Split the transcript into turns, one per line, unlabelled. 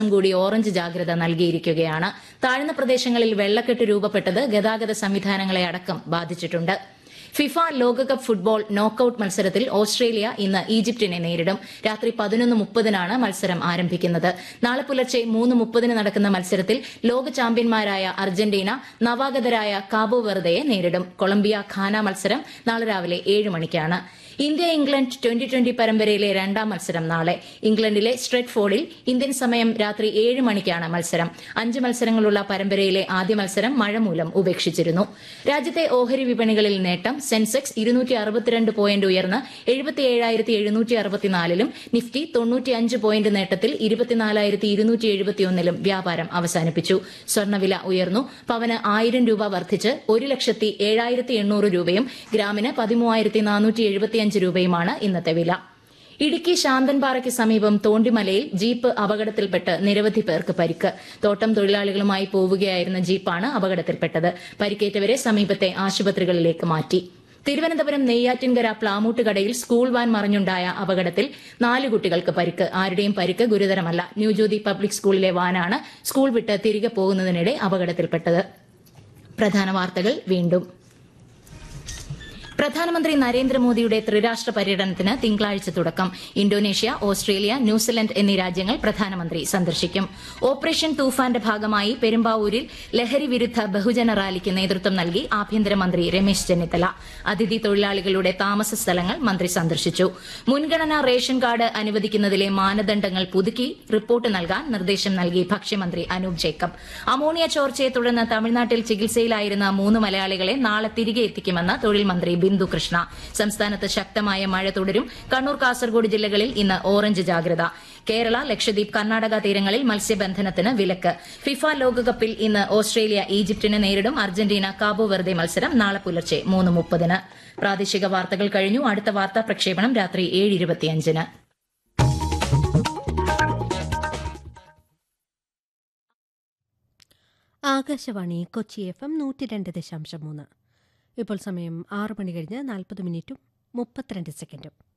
കൂടി ഓറഞ്ച് ജാഗ്രത നൽകിയിരിക്കുകയാണ്. താഴ്ന്ന പ്രദേശങ്ങളിൽ വെള്ളക്കെട്ട് രൂപപ്പെട്ടത് ഗതാഗത സംവിധാനങ്ങളെ അടക്കം ബാധിച്ചിട്ടുണ്ട്. ഫിഫ ലോകകപ്പ് ഫുട്ബോൾ നോക്കൌട്ട് മത്സരത്തിൽ ഓസ്ട്രേലിയ ഇന്ന് ഈജിപ്തിനെ നേരിടും. രാത്രി 11:30 മത്സരം ആരംഭിക്കുന്നത്. നാളെ പുലർച്ചെ 3:30 നടക്കുന്ന മത്സരത്തിൽ ലോക ചാമ്പ്യന്മാരായ അർജന്റീന നവാഗതരായ കാബോ വെർദയെ നേരിടും. കൊളംബിയ ഘാന മത്സരം നാളെ രാവിലെ 7 മണിക്കാണ്. ഇന്ത്യ ഇംഗ്ലണ്ട് ട്വന്റി പരമ്പരയിലെ രണ്ടാം മത്സരം നാളെ. ഇംഗ്ലണ്ടിലെ സ്ട്രെറ്റ്ഫോർഡിൽ ഇന്ത്യൻ സമയം രാത്രി 7 മണിക്കാണ് മത്സരം. 5 മത്സരങ്ങളുള്ള പരമ്പരയിലെ ആദ്യ മത്സരം മഴ മൂലം ഉപേക്ഷിച്ചിരുന്നു. രാജ്യത്തെ ഓഹരി വിപണികളിൽ നേട്ടം. സെൻസെക്സ് 262 പോയിന്റ് ഉയർന്ന് 77,764-ലും നിഫ്റ്റി 95 പോയിന്റ് നേട്ടത്തിൽ 24,271-ലും വ്യാപാരം അവസാനിപ്പിച്ചു. സ്വർണ്ണവില ഉയർന്നു. പവന് 1000 രൂപ വർദ്ധിച്ച് 1,07,800 രൂപയും ഗ്രാമിന് 13,475 രൂപയുമാണ് ഇന്നത്തെ വില. ഇടുക്കി ശാന്തൻപാറയ്ക്ക് സമീപം തോണ്ടിമലയിൽ ജീപ്പ് അപകടത്തിൽപ്പെട്ട് നിരവധി പേർക്ക് പരിക്ക്. തോട്ടം തൊഴിലാളികളുമായി പോവുകയായിരുന്ന ജീപ്പാണ് അപകടത്തിൽപ്പെട്ടത്. പരിക്കേറ്റവരെ സമീപത്തെ ആശുപത്രികളിലേക്ക് മാറ്റി. തിരുവനന്തപുരം നെയ്യാറ്റിൻകര പ്ലാമൂട്ടുകടയിൽ സ്കൂൾ വാൻ മറിഞ്ഞുണ്ടായ അപകടത്തിൽ 4 കുട്ടികൾക്ക് പരിക്ക്. ആരുടെയും പരിക്ക് ഗുരുതരമല്ല. ന്യൂജ്യോതി പബ്ലിക് സ്കൂളിലെ വാനാണ് സ്കൂൾ വിട്ട് തിരികെ പോകുന്നതിനിടെ അപകടത്തിൽപ്പെട്ടത്. പ്രധാന വാർത്തകൾ വീണ്ടും. പ്രധാനമന്ത്രി നരേന്ദ്രമോദിയുടെ ത്രിരാഷ്ട്ര പര്യടനത്തിന് തിങ്കളാഴ്ച തുടക്കം. ഇന്തോനേഷ്യ, ഓസ്ട്രേലിയ, ന്യൂസിലൻഡ് എന്നീ രാജ്യങ്ങൾ പ്രധാനമന്ത്രി സന്ദർശിക്കും. ഓപ്പറേഷൻ തൂഫാന്റെ ഭാഗമായി പെരുമ്പാവൂരിൽ ലഹരി വിരുദ്ധ ബഹുജന റാലിക്ക് നേതൃത്വം നൽകി ആഭ്യന്തരമന്ത്രി രമേശ് ചെന്നിത്തല. അതിഥി തൊഴിലാളികളുടെ താമസ സ്ഥലങ്ങൾ മന്ത്രി സന്ദർശിച്ചു. മുൻഗണനാ റേഷൻ കാർഡ് അനുവദിക്കുന്നതിലെ മാനദണ്ഡങ്ങൾ പുതുക്കി റിപ്പോർട്ട് നൽകാൻ നിർദ്ദേശം നൽകി ഭക്ഷ്യമന്ത്രി അനൂപ് ജേക്കബ്. അമോണിയ ചോർച്ചയെ തുടർന്ന് തമിഴ്നാട്ടിൽ ചികിത്സയിലായിരുന്ന 3 മലയാളികളെ നാളെ തിരികെ എത്തിക്കുമെന്ന് തൊഴിൽ മന്ത്രി ബിന്ദു കൃഷ്ണ. സംസ്ഥാനത്ത് ശക്തമായ മഴ തുടരും. കണ്ണൂർ, കാസർഗോഡ് ജില്ലകളിൽ ഇന്ന് ഓറഞ്ച് ജാഗ്രത. കേരള, ലക്ഷദ്വീപ്, കർണാടക തീരങ്ങളിൽ മത്സ്യബന്ധനത്തിന് വിലക്ക്. ഫിഫ ലോകകപ്പിൽ ഇന്ന് ഓസ്ട്രേലിയ ഈജിപ്തിനെ നേരിടും. അർജന്റീന കാബോ വെർദെ മത്സരം നാളെ പുലർച്ചെ 3:30. പ്രാദേശിക വാർത്തകൾ കഴിഞ്ഞു. അടുത്ത വാർത്താ പ്രക്ഷേപണം രാത്രി 7:25.
ആകാശവാണി കൊച്ചി FM 102.3. ഇപ്പോൾ സമയം 6 മണി കഴിഞ്ഞ് 40 മിനിറ്റും 32 സെക്കൻഡും.